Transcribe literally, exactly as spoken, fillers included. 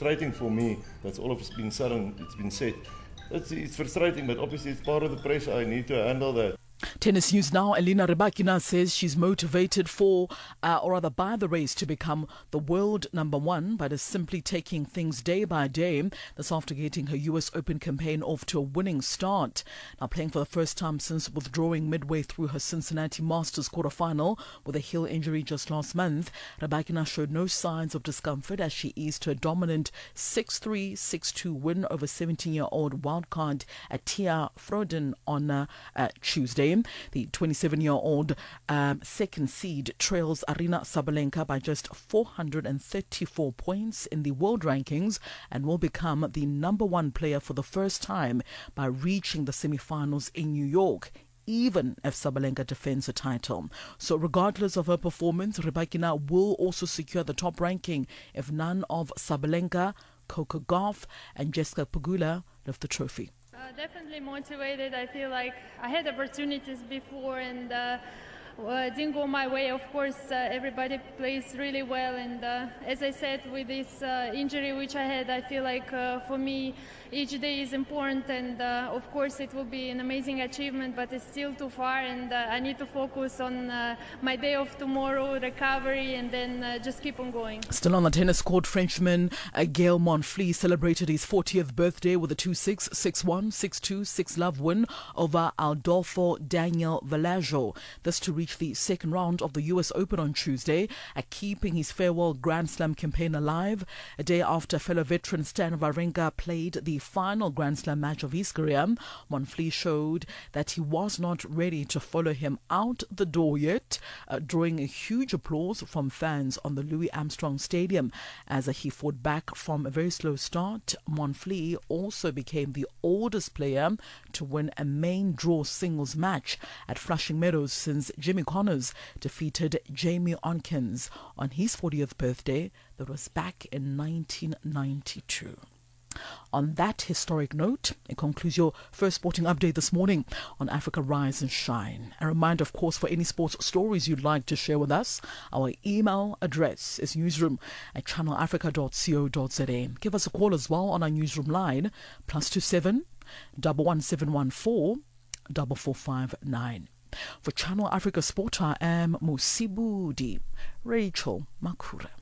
frustrating for me. That's all of it's been said and it's been said. It's, it's frustrating, but obviously it's part of the pressure. I need to handle that. Tennis news now. Elina Rybakina says she's motivated for, uh, or rather by the race to become the world number one, but is simply taking things day by day. This after getting her U S Open campaign off to a winning start. Now playing for the first time since withdrawing midway through her Cincinnati Masters quarterfinal with a heel injury just last month, Rybakina showed no signs of discomfort as she eased to a dominant six three, six two win over seventeen-year-old wildcard Tia Froden on uh, uh, Tuesday. The twenty-seven-year-old um, second seed trails Aryna Sabalenka by just four hundred thirty-four points in the world rankings and will become the number one player for the first time by reaching the semi-finals in New York, even if Sabalenka defends the title. So regardless of her performance, Rybakina will also secure the top ranking if none of Sabalenka, Coco Gauff and Jessica Pegula lift the trophy. Uh, definitely motivated. I feel like I had opportunities before and uh, uh, didn't go my way. Of course, uh, everybody plays really well, and uh, as I said, with this uh, injury which I had, I feel like uh, for me each day is important, and uh, of course it will be an amazing achievement, but it's still too far, and uh, I need to focus on uh, my day of tomorrow, recovery, and then uh, just keep on going. Still on the tennis court, Frenchman uh, Gael Monfils celebrated his fortieth birthday with a two six, six one, six two, six love win over Adolfo Daniel Vallejo. This to reach the second round of the U S Open on Tuesday, uh, keeping his farewell Grand Slam campaign alive. A day after fellow veteran Stan Wawrinka played the final Grand Slam match of his career, Monfils showed that he was not ready to follow him out the door yet, uh, drawing a huge applause from fans on the Louis Armstrong Stadium. As uh, he fought back from a very slow start, Monfils also became the oldest player to win a main draw singles match at Flushing Meadows since Jimmy Connors defeated Jamie Onkins on his fortieth birthday. That was back in nineteen ninety-two. On that historic note, it concludes your first sporting update this morning on Africa Rise and Shine. A reminder, of course, for any sports stories you'd like to share with us, our email address is newsroom at channel africa dot co dot za. Give us a call as well on our newsroom line, plus two seven, double one seven one four, double four five nine. For Channel Africa Sport, I am Musibudi Rachel Makura.